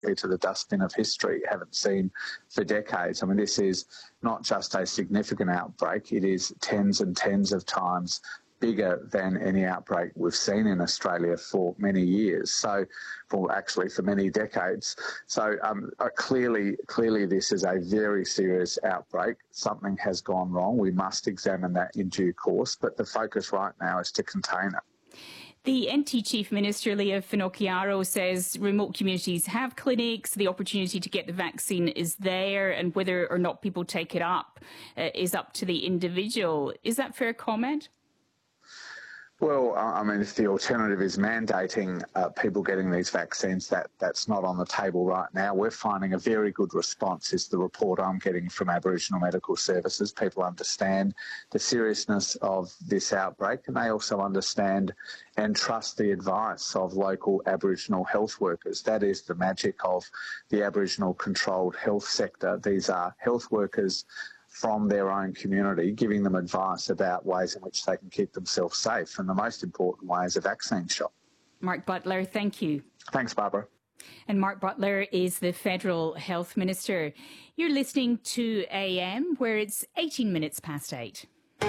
to the dustbin of history, haven't seen for decades. I mean, this is not just a significant outbreak, it is tens and tens of times bigger than any outbreak we've seen in Australia for many years, for many decades. So clearly this is a very serious outbreak. Something has gone wrong. We must examine that in due course, but the focus right now is to contain it. The NT Chief Minister, Leah Finocchiaro, says remote communities have clinics, the opportunity to get the vaccine is there, and whether or not people take it up is up to the individual. Is that fair comment? Well, I mean, if the alternative is mandating people getting these vaccines, that's not on the table right now. We're finding a very good response, is the report I'm getting from Aboriginal Medical Services. People understand the seriousness of this outbreak, and they also understand and trust the advice of local Aboriginal health workers. That is the magic of the Aboriginal controlled health sector. These are health workers from their own community, giving them advice about ways in which they can keep themselves safe. And the most important way is a vaccine shot. Mark Butler, thank you. Thanks, Barbara. And Mark Butler is the Federal Health Minister. You're listening to AM, where it's 18 minutes past 8.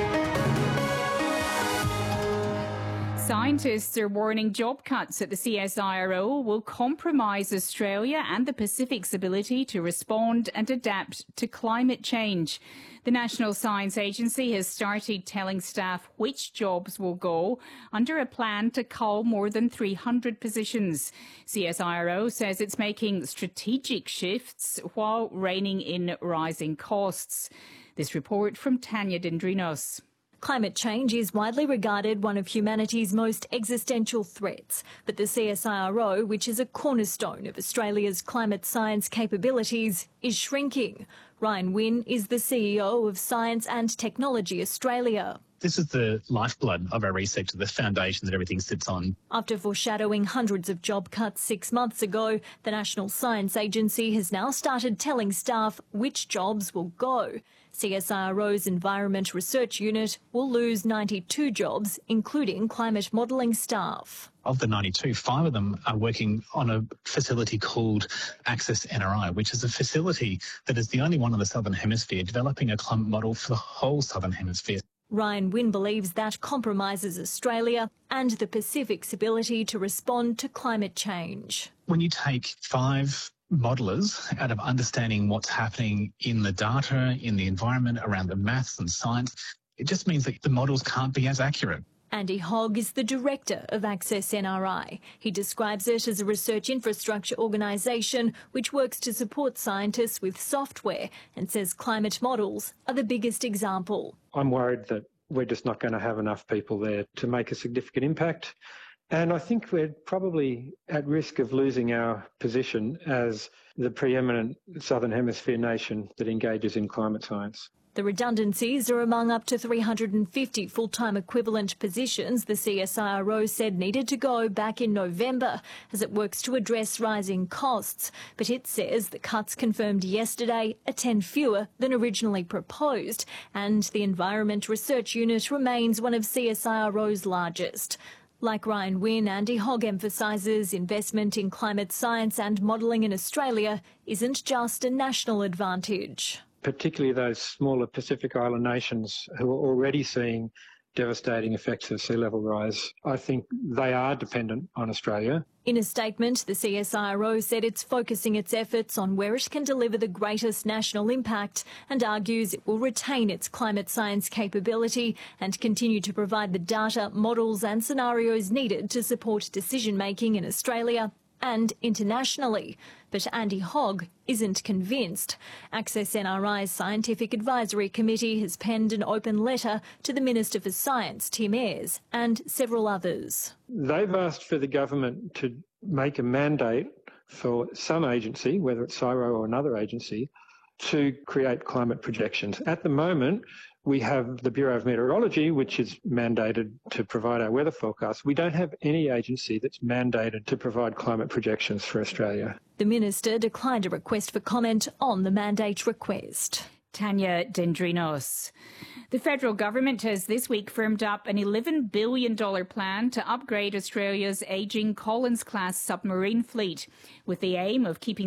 Scientists are warning job cuts at the CSIRO will compromise Australia and the Pacific's ability to respond and adapt to climate change. The National Science Agency has started telling staff which jobs will go under a plan to cull more than 300 positions. CSIRO says it's making strategic shifts while reining in rising costs. This report from Tanya Dendrinos. Climate change is widely regarded one of humanity's most existential threats, but the CSIRO, which is a cornerstone of Australia's climate science capabilities, is shrinking. Ryan Wynne is the CEO of Science and Technology Australia. This is the lifeblood of our research, the foundation that everything sits on. After foreshadowing hundreds of job cuts 6 months ago, the National Science Agency has now started telling staff which jobs will go. CSIRO's Environment Research Unit will lose 92 jobs, including climate modelling staff. Of the 92, 5 of them are working on a facility called Access NRI, which is a facility that is the only one in the Southern Hemisphere developing a climate model for the whole Southern Hemisphere. Ryan Wynne believes that compromises Australia and the Pacific's ability to respond to climate change. When you take 5 modellers out of understanding what's happening in the data, in the environment, around the maths and science, it just means that the models can't be as accurate. Andy Hogg is the director of Access NRI. He describes it as a research infrastructure organisation which works to support scientists with software and says climate models are the biggest example. I'm worried that we're just not going to have enough people there to make a significant impact. And I think we're probably at risk of losing our position as the preeminent Southern Hemisphere nation that engages in climate science. The redundancies are among up to 350 full-time equivalent positions the CSIRO said needed to go back in November as it works to address rising costs. But it says the cuts confirmed yesterday are 10 fewer than originally proposed, and the Environment Research Unit remains one of CSIRO's largest. Like Ryan Wynne, Andy Hogg emphasises investment in climate science and modelling in Australia isn't just a national advantage. Particularly those smaller Pacific Island nations who are already seeing devastating effects of sea level rise. I think they are dependent on Australia. In a statement, the CSIRO said it's focusing its efforts on where it can deliver the greatest national impact and argues it will retain its climate science capability and continue to provide the data, models and scenarios needed to support decision-making in Australia and internationally. But Andy Hogg isn't convinced. Access NRI's Scientific Advisory Committee has penned an open letter to the Minister for Science, Tim Ayres, and several others. They've asked for the government to make a mandate for some agency, whether it's CSIRO or another agency, to create climate projections. At the moment, we have the Bureau of Meteorology, which is mandated to provide our weather forecasts. We don't have any agency that's mandated to provide climate projections for Australia. The Minister declined a request for comment on the mandate request. Tanya Dendrinos. The federal government has this week firmed up an $11 billion plan to upgrade Australia's ageing Collins-class submarine fleet with the aim of keeping